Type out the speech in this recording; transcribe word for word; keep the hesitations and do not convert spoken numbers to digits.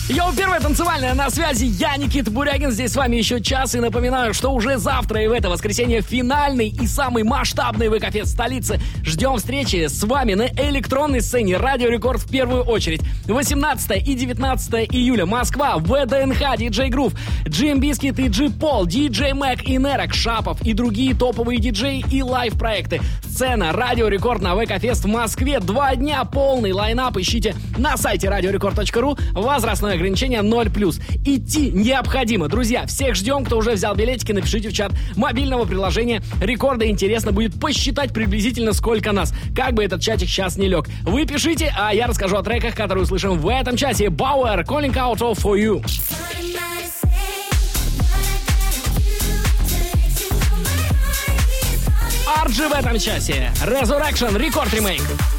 Йоу, первая танцевальная на связи. Я Никита Бурягин. Здесь с вами еще час. И напоминаю, что уже завтра и в это воскресенье финальный и самый масштабный ВК-фест столицы. Ждем встречи с вами на электронной сцене Радио Рекорд в первую очередь. восемнадцатое и девятнадцатое июля. Москва, ВДНХ, диджей Грув, Джим Бискит и Джи Пол, диджей Мэг и Нерок, Шапов и другие топовые диджеи и лайв-проекты. Сцена Радио Рекорд на ВК-фест в Москве. Два дня, полный лайнап. Ищите на сайте радиорекорд точка ру. Возрастное ограничение ноль плюс. Идти необходимо. Друзья, всех ждем. Кто уже взял билетики, напишите в чат мобильного приложения Рекорда. Интересно будет посчитать приблизительно, сколько нас. Как бы этот чатик сейчас не лег. Вы пишите, а я расскажу о треках, которые услышим в этом часе. Bauer, Calling Out All For You. Арджи в этом часе. Resurrection, Рекорд ремейк.